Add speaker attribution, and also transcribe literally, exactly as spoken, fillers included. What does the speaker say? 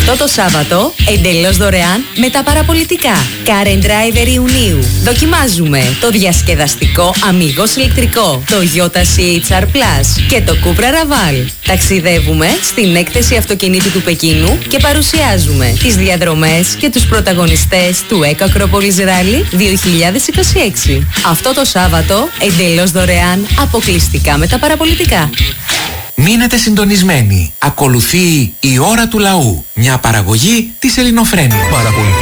Speaker 1: Αυτό το Σάββατο, εντελώς δωρεάν με τα παραπολιτικά. Car and Driver Ιουνίου. Δοκιμάζουμε το διασκεδαστικό Amigos ηλεκτρικό, το Toyota σι έιτς αρ Plus και το Cupra Raval. Ταξιδεύουμε στην έκθεση αυτοκινήτου του Πεκίνου και παρουσιάζουμε τις διαδρομές και τους πρωταγωνιστές του Eco Acropolis Rally δύο χιλιάδες είκοσι έξι. Αυτό το Σάββατο, εντελώς δωρεάν, αποκλειστικά με τα παραπολιτικά.
Speaker 2: Μείνετε συντονισμένοι. Ακολουθεί η ώρα του λαού. Μια παραγωγή της Ελληνοφρένειας. Παραπολιτικά.